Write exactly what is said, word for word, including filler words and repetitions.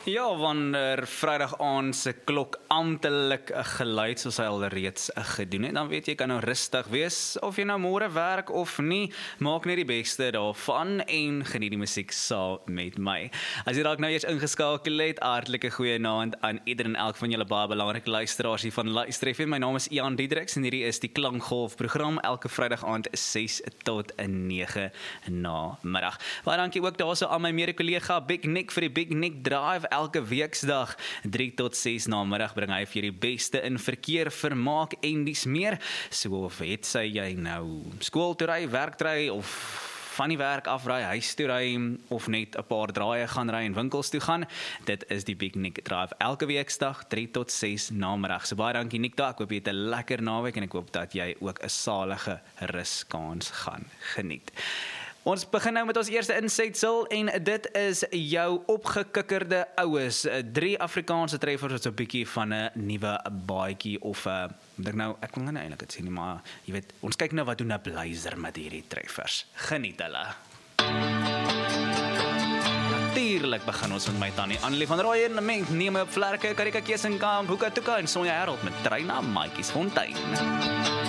Ja, wanneer Vrydag aand se klok amptelik geluid soos hy al reeds gedoen het, dan weet jy kan nou rustig wees of jy nou môre werk of nie, maak net die beste daarvan en geniet die musiek saam met my. As jy dalk nou eers ingeskakel het, hartlike goeienaand aan ieder en elk van julle baie belangrike luisteraars hier van Luister F M. My naam is Ian Diedriks en hierdie is die Klankgolf program elke Vrydag aand ses tot nege na middag. Baie dankie ook daarso aan my mede-kollega Big Nick vir die Big Nick Drive. Elke weeksdag drie tot ses namiddag bring hy vir die beste in verkeer, vermaak en dies meer. So of het sy jy nou skool toe ry, werk toe ry of van die werk afry, huis toe ry of net 'n paar draaie gaan ry en winkels toe gaan. Dit is die Big Nick Drive elke weeksdag drie tot ses namiddag. So baie dankie Nick daar. Ek hoop jy het 'n lekker naweek en ek hoop dat jy ook 'n salige ruskans gaan geniet. Ons begin nou met ons eerste insetsel en dit is jou opgekikkerde oues. Drie Afrikaanse treffers wat so 'n bietjie van 'n nuwe baadjie of 'n ek nou ek wil nou eintlik dit sê nie, maar jy weet, ons kyk nou wat doen 'n blazer met hierdie treffers. Geniet hulle. Natuurlik begin ons met my tannie Annelie van Rooyen met Neem my op vlerke, Karika Kesenkamp, Hoeka Toeka en Sonja Herold met Treina Maatjies Fontein.